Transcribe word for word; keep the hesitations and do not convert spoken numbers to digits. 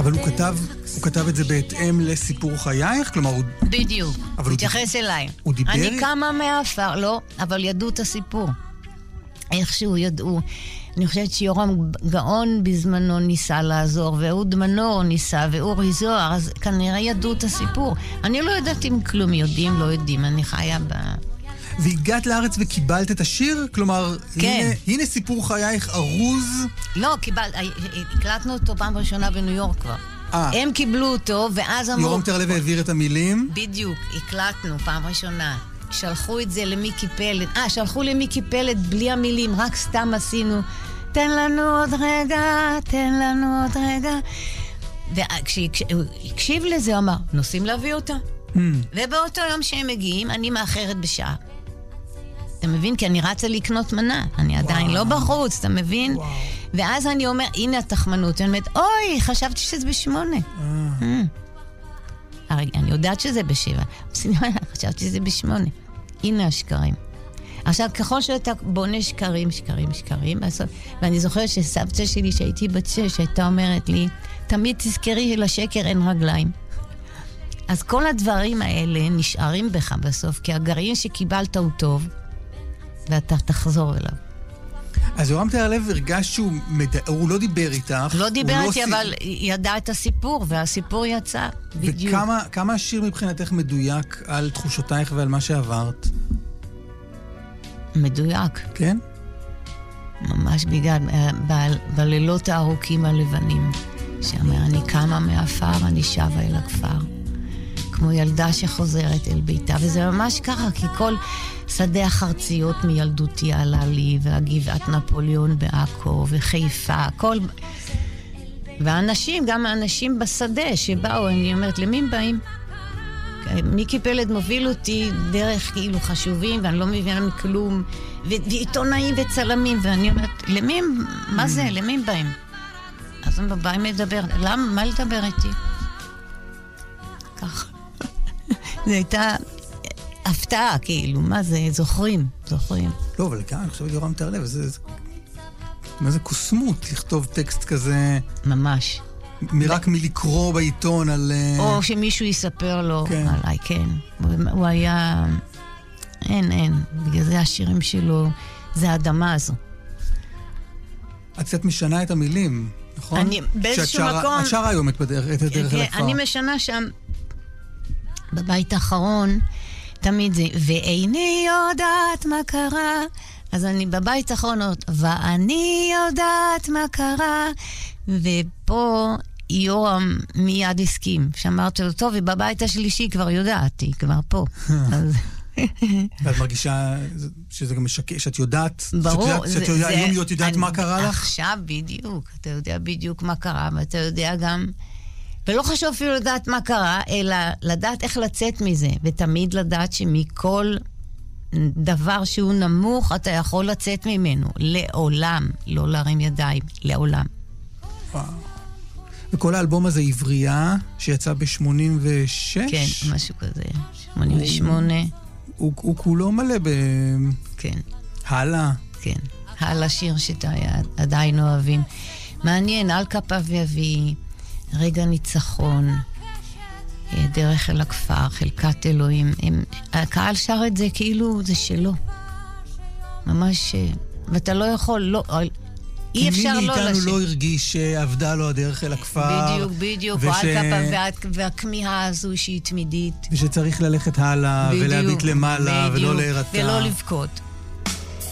אבל הוא כתב, הוא כתב את זה בהתאם לסיפור חייך? כלומר, הוא... בדיוק. הוא התייחס אליי. הוא דיבר? אני קמה מהאפר, לא, אבל ידעו את הסיפור. איכשהו ידעו. אני חושבת שיורם גאון בזמנו ניסה לעזור, ואהוד מנור ניסה, ואורי זוהר, אז כנראה ידעו את הסיפור. אני לא יודעת אם כלום יודעים, לא יודעים, אני חיה ב... והגעת לארץ וקיבלת את השיר? כלומר, כן. הנה, הנה סיפור חייך ארוז? לא, קיבלת, הקלטנו אותו פעם ראשונה בניו יורק כבר. 아, הם קיבלו אותו, ואז אמרו... יורם טרלב העביר את המילים? בדיוק, הקלטנו פעם ראשונה. שלחו את זה למיקי פלד. אה, שלחו למיקי פלד בלי המילים, רק סתם עשינו, תן לנו עוד רגע, תן לנו עוד רגע. וכשהוא הקשיב לזה, הוא אמר, נוסעים להביא אותה. Mm. ובאותו יום שהם מגיעים, אני מאחרת בשעה. אתה מבין? כי אני רצה לקנות מנה. אני וואו. עדיין לא בחוץ, אתה מבין? וואו. ואז אני אומר, הנה התחמנות. אני אומרת, אוי, חשבתי שזה בשמונה. Mm. הרי, אני יודעת שזה בשבע. חשבתי שזה בשמונה. הנה השקרים. עכשיו, ככל שאתה בונה שקרים, שקרים, שקרים, ואני זוכרת שסבתא שלי, שהייתי בת שש, הייתה אומרת לי, תמיד תזכרי שלשקר אין רגליים. אז כל הדברים האלה נשארים בך בסוף, כי הגרעין שקיבלת הוא טוב, ואתה תחזור אליו. אז יורם טרלב הרגש שהוא מד... הוא לא דיבר איתך. לא דיבר איתי, לא אבל ידע את הסיפור, והסיפור יצא בדיוק. וכמה כמה השיר מבחינתך מדויק על תחושותייך ועל מה שעברת? מדויק. כן? ממש בגלל, ב- בלילות הארוכים הלבנים, שאומר, אני קמה מהאפר, אני שבה אל הכפר. כמו ילדה שחוזרת אל ביתה, וזה ממש ככה, כי כל שדה החרציות מילדותי עלה לי, והגבעת נפוליאון בעכו, וחיפה, כל... והאנשים, גם האנשים בשדה שבאו, אני אומרת, למי הם באים? מיקי פלד מוביל אותי דרך כאילו חשובים, ואני לא מבינה מכלום, ועיתונאים וצלמים, ואני אומרת, למי הם, מה זה? למי הם באים? אז הם באים לדבר, למה? מה לדבר איתי? ככה. זה הייתה הפתעה, כאילו, מה זה? זוכרים, זוכרים. לא, אבל כאן, אני חושבת יורם טרלב, זה... מה זה קוסמות לכתוב טקסט כזה... ממש. מרק מלקרוא בעיתון על... או שמישהו יספר לו עליי, כן. הוא היה... אין, אין. בגלל זה השירים שלו, זה האדמה הזו. את קצת משנה את המילים, נכון? אני באיזשהו מקום... את שרה היום את הדרך אל הכפר. אני משנה שם... בבית האחרון, תמיד זה, ואיני יודעת מה קרה, אז אני בבית האחרון, ואני יודעת מה קרה, ופה יורם מיד הסכים, שאמרתי לו, טוב, ובבית השלישי כבר יודעתי, כבר פה. ואת מרגישה שזה גם משקע, שאת יודעת, ברור, שאת יודעת, היום את יודעת מה קרה לך? עכשיו בדיוק, אתה יודע בדיוק מה קרה, ואתה יודע גם... ולא חשוב אפילו לדעת מה קרה, אלא לדעת איך לצאת מזה, ותמיד לדעת שמכל דבר שהוא נמוך, אתה יכול לצאת ממנו, לעולם, לא להרים ידיים, לעולם. וואו. וכל האלבום הזה עברייה, שיצא ב-שמונים ושש? כן, משהו כזה, שמונים ושמונה. הוא, הוא כולו מלא ב... כן. הלאה. כן, הלאה שיר שאתה עדיין אוהבים. מעניין, על כפיו ואבי... רגע ניצחון, דרך אל הכפר, חלקת אלוהים. הם, הקהל שר את זה כאילו זה שלו. ממש, ואתה לא יכול, לא, אי אפשר לא לשיר. כי מי מאיתנו לא הרגיש שעבדה לו הדרך אל הכפר. בדיוק, בדיוק, וש... וה... והכמיהה הזו שהיא תמידית. ושצריך ללכת הלאה, בדיוק, ולהביט למעלה, בדיוק, ולא להירתע. ולא לבכות.